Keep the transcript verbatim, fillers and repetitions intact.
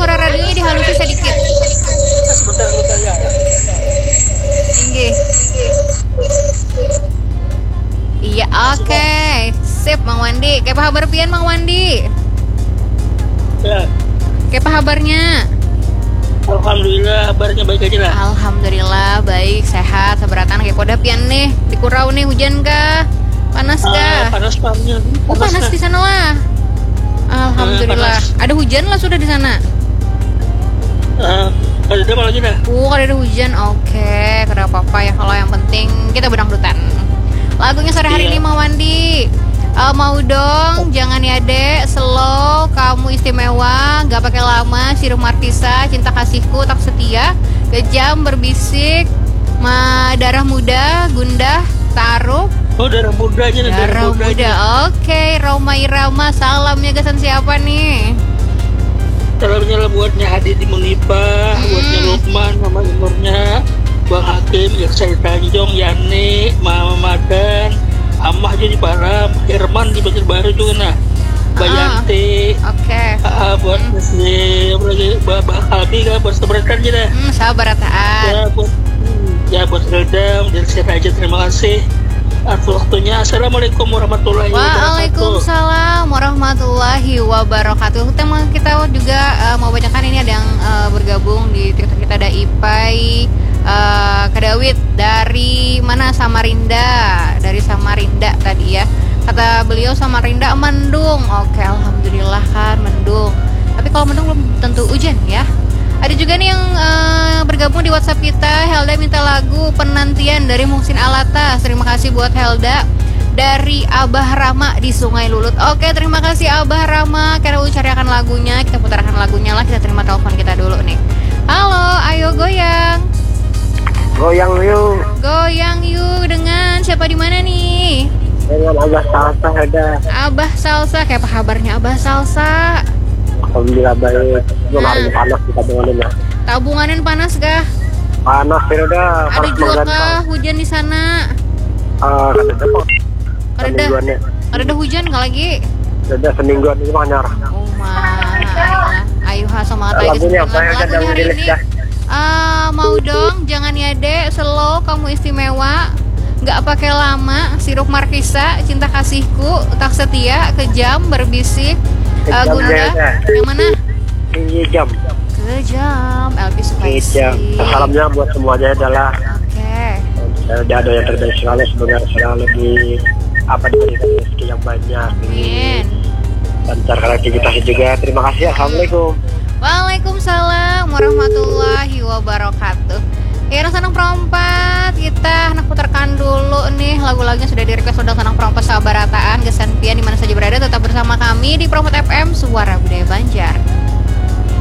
suara radionya dihalusin sedikit. Sebentar, sebentar ya. Tinggi. Iya, oke. Okay. Sip, Mang Wandi. Kayak apa kabar pian, Mang Wandi? Ya. Kayak apa kabarnya? Alhamdulillah, kabarnya baik aja lah. Alhamdulillah, baik, sehat, seberatan kayak poda pian nih. Di Kurau nih hujan kah? Panas kah? Uh, panas panas. Oh, panas di sana lah. Alhamdulillah. Uh, ada hujan lah sudah di sana. Uh, ada apa lagi dah? Uh, kalau ada hujan, oke, okay. Kada apa-apa ya, kalau yang penting kita berdangdutan. Lagunya sore hari iya. ini Mang Wandi. Uh, mau dong, jangan ya dek, slow, kamu istimewa, gak pakai lama, Sirup Martisa, cinta kasihku tak setia, kejam berbisik, ma darah muda, gundah, taruh. Oh, darah muda aja, darah, darah muda. muda. Oke, okay. Roma Irama, salamnya kesan siapa nih? Salamnya buatnya Hadi di Munipah, hmm. buatnya Lukman, Mama Imurnya, Bang Hakim, Irsa Tanjung, Yani, Mama Madan, Amah jadi Param, Herman di Banjar Baru juga nah, Bayanti, uh, oke, okay. uh, buat hmm. si lagi Bapak Kalbi kan buat seberatan aja dah. Hmm, sabarataan. Ya buat, ya buat Redam, dan saya aja terima kasih atas waktunya. Assalamualaikum warahmatullahi wabarakatuh. Waalaikumsalam warahmatullahi wabarakatuh. Tema kita juga uh, mau bacakan ini ada yang uh, bergabung di TikTok kita, ada Ipai. Uh, Kedawit dari mana, Samarinda, dari Samarinda tadi ya, kata beliau Samarinda mendung. Oke, alhamdulillah kan mendung, tapi kalau mendung belum tentu hujan ya. Ada juga nih yang uh, bergabung di WhatsApp kita, Helda minta lagu Penantian dari Muhsin Alatas. Terima kasih buat Helda dari Abah Rama di Sungai Lulut. Oke, terima kasih Abah Rama. Karena udah carikan lagunya, kita putarkan lagunya lah. Kita terima telepon kita dulu nih. Halo, ayo goyang. Goyang yuk. Goyang yuk dengan siapa di mana nih? Dengan Abah Salsa ada. Abah Salsa, kayak apa kabarnya Abah Salsa? Alhamdulillah baik. Cuma hari ini panas di tabunganin ya. Tabunganin panas kah? Panas ya udah. Ada juga kah hujan di sana? Ah, uh, kada ada. Kada ada. Kada ada hujan nggak lagi? Ada semingguan ini mah nyarah. Oh mah. Ayo ha semangat lagi. Lagunya apa ya lagunya hari ini? Uh, mau dong, jangan ya dek, slow, kamu istimewa, nggak pakai lama, Sirup Markisa, cinta kasihku, tak setia, kejam, berbisik, uh, gundah, yang mana? Kejam. Kejam, Elvis Kejam. Salamnya buat semuanya adalah. Oke. Okay. Saya ada yang terbaik selalu, semoga selalu di apa diberikan rezeki yang banyak. Amin. Lancarkan aktivitasnya juga. Terima kasih. Assalamualaikum. Waalaikumsalam warahmatullahi wabarakatuh. Ya, Sanang Perompat, kita anak putarkan dulu nih lagu-lagunya sudah di-request sudah Sanang Perompat Sabarataan, Gesan Pian di mana saja berada, tetap bersama kami di Perompat F M Suara Budaya Banjar.